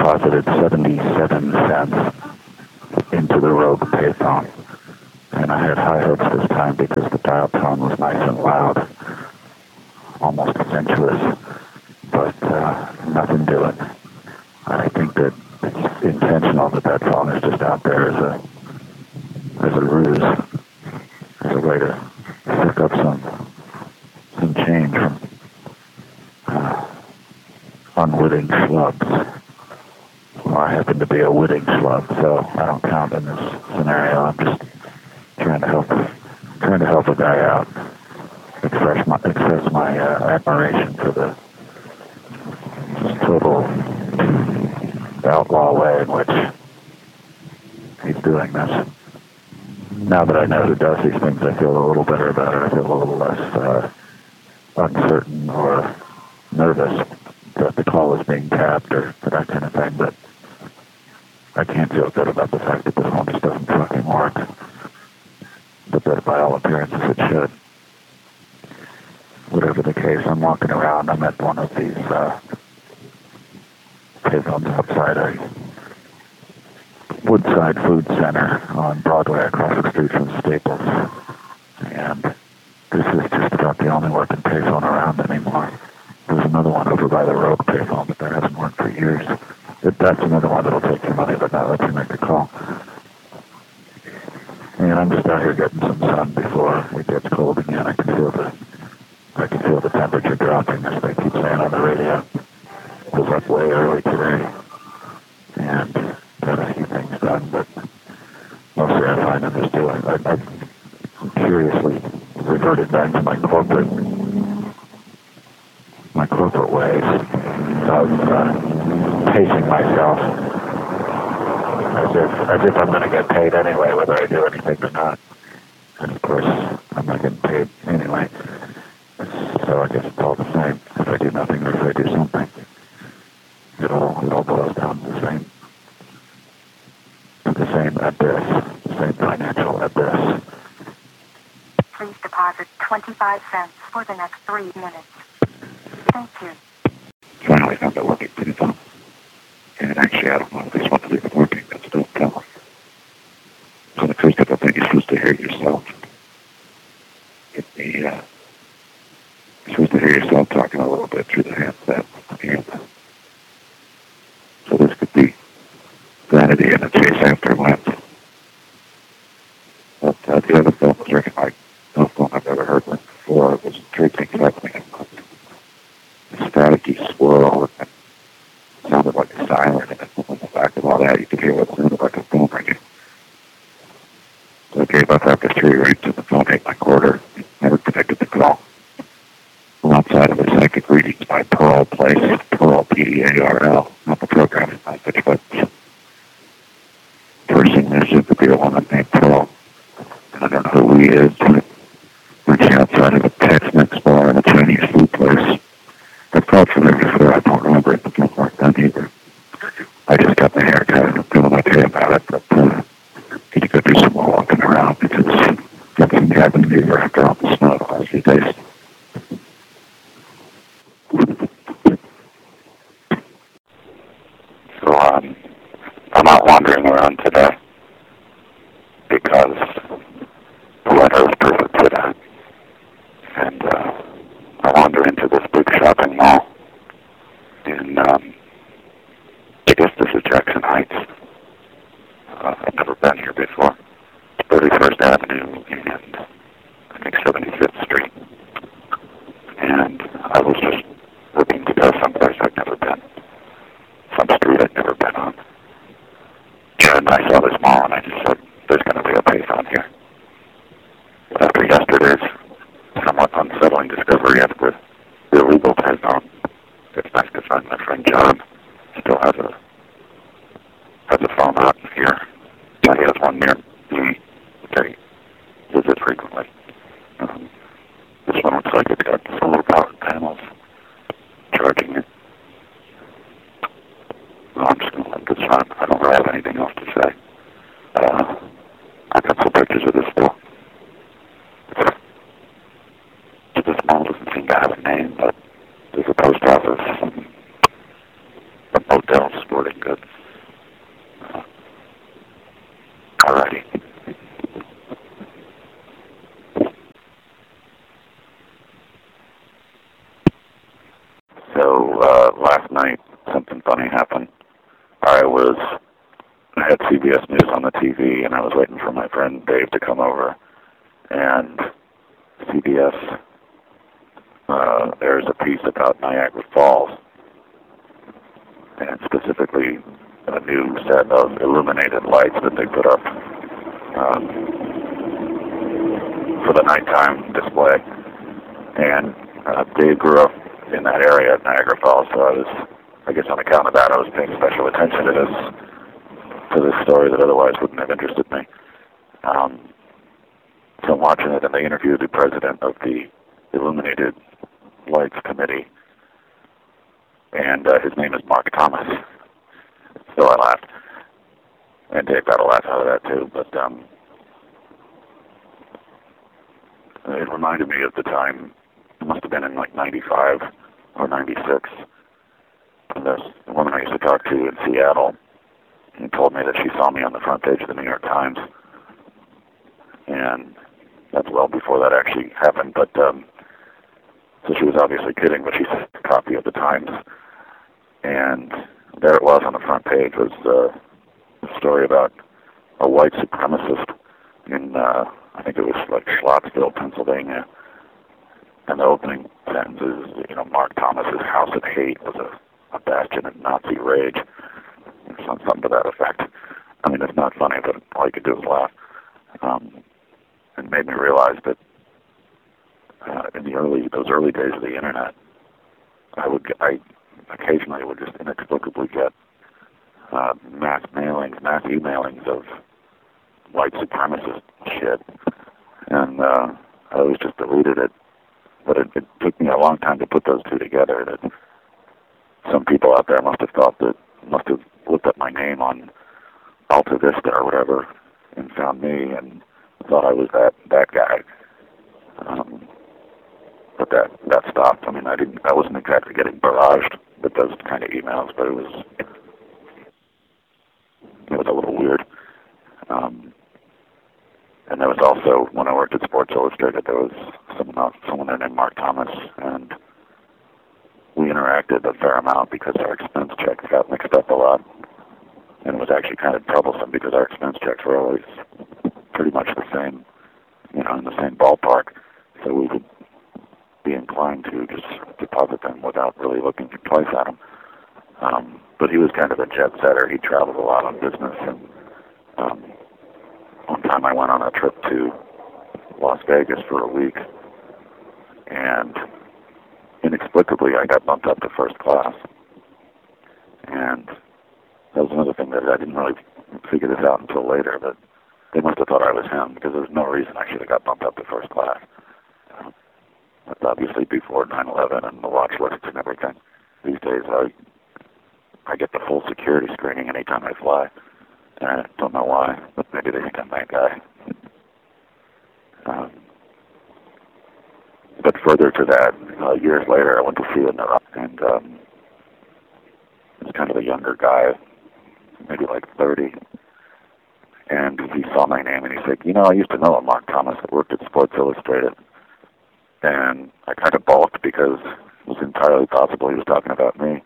deposited 77 cents into the Rogue payphone. And I had high hopes this time because the dial tone was nice and loud, almost sensuous, but nothing doing. I think that it's intentional that phone is just out there as a ruse, as a way to pick up some change from unwitting schlubs. Well, I happen to be a witting schlub, so I don't count in this scenario. I'm just trying to help a guy out, express my admiration for the total outlaw way in which he's doing this. Now that I know who does these things, I feel a little better about it. I feel a little less uncertain or nervous that the call is being tapped or that kind of thing, but I can't feel good about the fact that the phone just doesn't fucking work. But that by all appearances it should. Whatever the case, I'm walking around. I'm at one of these payphones outside a Woodside Food Center on Broadway across the street from Staples. And this is just about the only working payphone around anymore. There's another one over by the Rogue payphone, but that hasn't worked for years. That's another one that'll take your money but not let you make the call. And I'm just out here getting some sun before it gets cold again. I can feel the temperature dropping, as they keep saying on the radio. It was up way early today, and got a few things done, but mostly I find I'm just doing. I curiously reverted back to my corporate ways of pacing myself as if I'm going to get paid anyway, whether I do anything or not. And of course, I'm not getting paid anyway. So I guess it's all the same. If I do nothing or if I do something, it all boils down to the same abyss, the same financial abyss. Please deposit 25 cents for the next 3 minutes. Thank you. Finally found a working payphone. And actually, I don't know if these ones are even working. That's still telling. So the first couple of things, you're supposed to hear yourself. You're supposed to hear yourself talking a little bit through the handset. And so this could be vanity and a chase after length. But the other phone was ringing like no phone I've ever heard ring before. It was three things happening at once. Staticky swirl, and it sounded like a siren, and on the back of all that, you could hear what sounded like a phone ringing. So I gave up after 3 rings, and the phone ate my quarter. Never connected the call. Well, outside of the psychic readings by Pearl Place, Pearl, P-E-A-R-L, not the programming language, but person is it could be a woman named Pearl. And I don't know who he is, but reaching outside of a Tex-Mex bar and a Chinese food place. I've called from there before. I don't remember it. It don't work done either. I just got my hair cut and I'm feeling okay about it, but need to go do some more walking around because got some cabin fever after all the snow the last few days. So I'm out wandering around today because the weather was perfect for that. And I wander into this big shopping mall in, I guess this is Jackson Heights. I've never been here before. It's 31st Avenue and I think 75th Street. And I was just looking to go someplace I'd never been. Some street I'd never been on. And I saw this mall and I just said, there's going to be a payphone here. But after yesterday's somewhat unsettling discovery of the illegal payphone, it's nice to find my friend John still has a phone out here. He has one near me that he visits frequently. This one looks like it's got solar powered panels charging it. Well, I'm just going to let this run. I don't really have anything else to say. I got some pictures of this still. This mall doesn't seem to have a name, but there's a post office, a motel, sporting goods, happen, I had CBS News on the TV, and I was waiting for my friend Dave to come over, and CBS airs a piece about Niagara Falls, and specifically a new set of illuminated lights that they put up for the nighttime display. And Dave grew up in that area at Niagara Falls, so I guess on account of that, I was paying special attention to this story that otherwise wouldn't have interested me. So I'm watching it, and they interviewed the president of the Illuminated Lights Committee, and his name is Mark Thomas. So I laughed, and Dave got a laugh out of that too. But it reminded me of the time. It must have been in like '95 or '96. And there's a woman I used to talk to in Seattle, and told me that she saw me on the front page of the New York Times, and that's well before that actually happened. But so she was obviously kidding, but she sent a copy of the Times, and there it was on the front page was a story about a white supremacist in I think it was like Schlottsville, Pennsylvania, and the opening sentence is, Mark Thomas's house of hate was a bastion of Nazi rage, or something to that effect. I mean, it's not funny, but all you could do is laugh. It made me realize that in those early days of the internet, I occasionally would just inexplicably get mass emailings of white supremacist shit, and I always just deleted it. But it took me a long time to put those two together. That some people out there must have looked up my name on Alta Vista or whatever and found me and thought I was that guy. But that stopped. I mean, I wasn't exactly getting barraged with those kind of emails, but it was a little weird. And there was also, when I worked at Sports Illustrated, there was someone there named Mark Thomas, and we interacted a fair amount because our expense checks got mixed up a lot. And it was actually kind of troublesome because our expense checks were always pretty much the same, in the same ballpark. So we would be inclined to just deposit them without really looking twice at them. But he was kind of a jet setter. He traveled a lot on business, and one time I went on a trip to Las Vegas for a week, and inexplicably I got bumped up to first class. And that was another thing that I didn't really figure this out until later, but they must have thought I was him, because there was no reason I should have got bumped up to first class. That's obviously before 9/11 and the watch lists and everything. These days I get the full security screening anytime I fly. And I don't know why, but maybe they think I'm that guy. But further to that, years later I went to see a neurologist, and he was kind of a younger guy, maybe like 30. And he saw my name and he said, I used to know a Mark Thomas that worked at Sports Illustrated. And I kind of balked because it was entirely possible he was talking about me.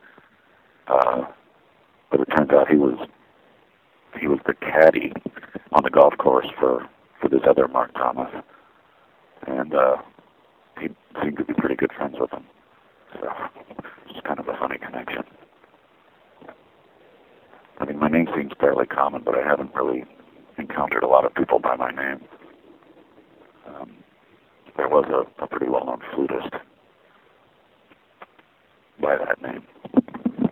But it turns out he was the caddy on the golf course for this other Mark Thomas. And he seemed to be pretty good friends with him. So it's kind of a funny connection. I mean, my name seems fairly common, but I haven't really encountered a lot of people by my name. There was a pretty well-known flutist by that name.